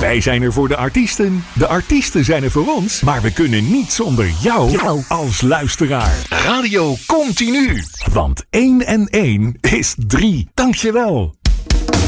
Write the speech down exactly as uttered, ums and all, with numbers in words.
Wij zijn er voor de artiesten. De artiesten zijn er voor ons. Maar we kunnen niet zonder jou, jou. als luisteraar. Radio Continu. Want één en één is drie. Dankjewel.